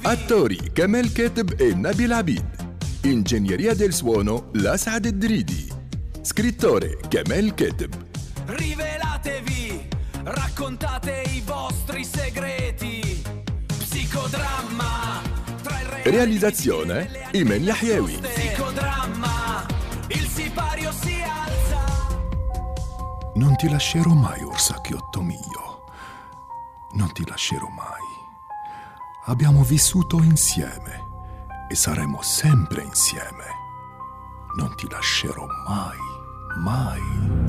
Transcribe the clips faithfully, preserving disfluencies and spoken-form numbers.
Attori Kamel Keteb e Nabil Abid. Ingegneria del suono L'Asad Dridi. Scrittore Kamel Keteb. Rivelatevi, raccontate i vostri segreti. Psicodramma tra il re. Realizzazione Imen Yahyawi. Psicodramma, il sipario si alza. Non ti lascerò mai, orsacchiotto mio. Non ti lascerò mai. Abbiamo vissuto insieme e saremo sempre insieme. Non ti lascerò mai, mai.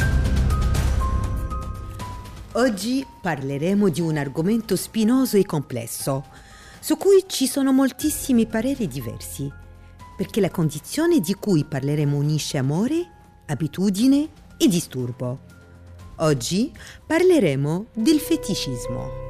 Oggi parleremo di un argomento spinoso e complesso, su cui ci sono moltissimi pareri diversi, perché la condizione di cui parleremo unisce amore, abitudine e disturbo. Oggi parleremo del feticismo.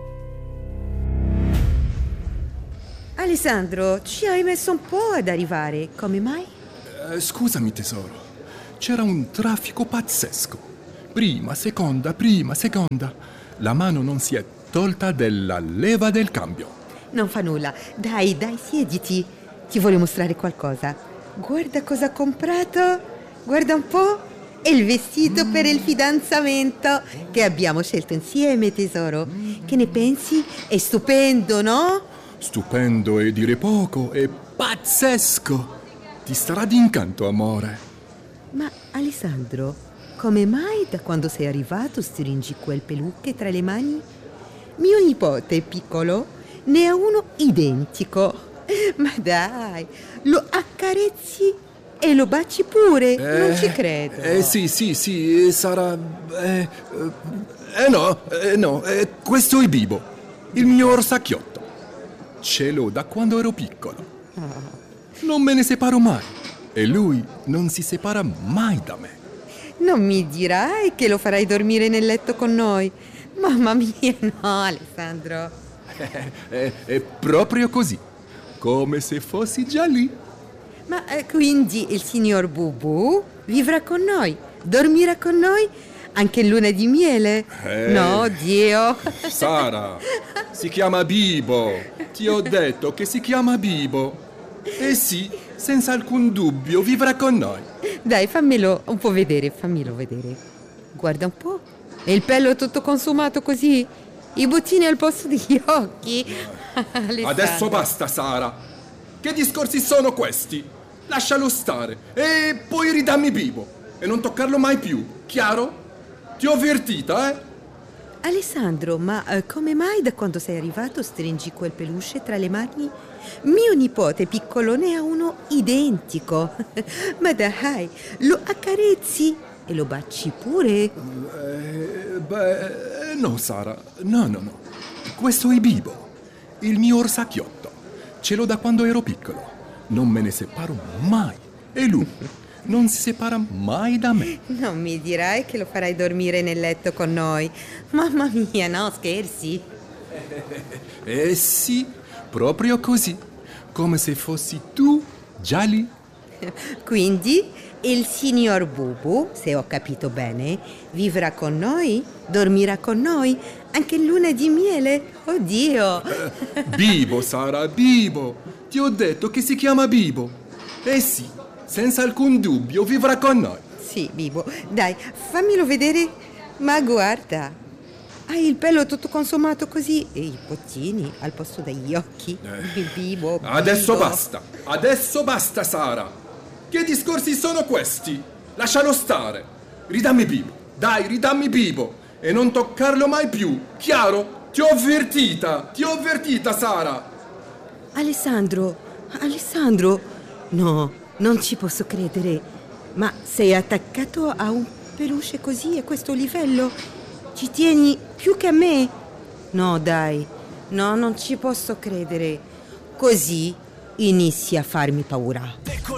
Alessandro, ci hai messo un po' ad arrivare, come mai? Eh, scusami tesoro, c'era un traffico pazzesco. Prima, seconda, prima, seconda. La mano non si è tolta della leva del cambio. Non fa nulla, dai, dai, siediti. Ti voglio mostrare qualcosa. Guarda cosa ho comprato. Guarda un po'. È il vestito mm. per il fidanzamento che abbiamo scelto insieme, tesoro. Mm. Che ne pensi? È stupendo, no? Stupendo e dire poco, è pazzesco. Ti starà d'incanto, amore. Ma Alessandro, come mai da quando sei arrivato stringi quel peluche tra le mani? Mio nipote piccolo ne ha uno identico. Ma dai, lo accarezzi e lo baci pure, eh, non ci credo. Eh sì, sì, sì, sarà... Eh, eh no, eh, no, eh, questo è Bibo, il mio orsacchiotto. Ce l'ho da quando ero piccolo. Non me ne separo mai e lui non si separa mai da me. Non mi dirai che lo farai dormire nel letto con noi? Mamma mia, no, Alessandro. È, è, è proprio così, come se fossi già lì. Ma eh, quindi il signor Bubu vivrà con noi, dormirà con noi anche in luna di miele? Eh, no, Dio. Sara, si chiama Bibo. Ti ho detto che si chiama Bibo. Eh sì, senza alcun dubbio vivrà con noi. Dai, fammelo un po' vedere, fammelo vedere. Guarda un po'. E il pelo tutto consumato così? I bottini al posto degli occhi? Adesso basta, Sara. Che discorsi sono questi? Lascialo stare e poi ridammi Bibo e non toccarlo mai più, chiaro? Ti ho avvertita, eh? Alessandro, ma eh, come mai da quando sei arrivato stringi quel peluche tra le mani? Mio nipote piccolo ne ha uno identico. Ma dai, lo accarezzi e lo baci pure? Eh, beh, no, Sara, no, no, no. Questo è Bibo, il mio orsacchiotto. Ce l'ho da quando ero piccolo. Non me ne separo mai. E lui non si separa mai da me. Non mi dirai che lo farai dormire nel letto con noi. Mamma mia, no, scherzi. Eh sì, proprio così, come se fossi tu già lì. Quindi il signor Bubu, se ho capito bene, vivrà con noi, dormirà con noi, anche in luna di miele. Oddio. Eh, Bibo, Sara, Bibo. Ti ho detto che si chiama Bibo. Eh sì, senza alcun dubbio vivrà con noi. Sì, Bibo. Dai, fammelo vedere. Ma guarda, hai il pelo tutto consumato così e i bottini al posto degli occhi. Eh. Bibo, Bibo. Adesso basta. Adesso basta, Sara. Che discorsi sono questi? Lascialo stare. Ridammi Bibo. Dai, ridammi Bibo. E non toccarlo mai più. Chiaro? Ti ho avvertita. Ti ho avvertita, Sara. Alessandro, Alessandro. No, non ci posso credere. Ma sei attaccato a un peluche così a questo livello? Ci tieni più che a me? No, dai. No, non ci posso credere. Così inizi a farmi paura.